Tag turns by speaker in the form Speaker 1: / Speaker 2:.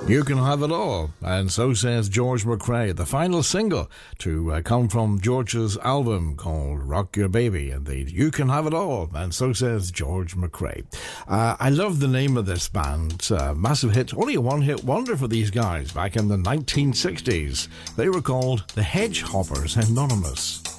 Speaker 1: You Can Have It All, and so says George McCrae, the final single to come from George's album called Rock Your Baby. Indeed, You Can Have It All, and so says George McCrae. I love the name of this band. Massive hit, only a one-hit wonder for these guys back in the 1960s. They were called the Hedgehoppers Anonymous.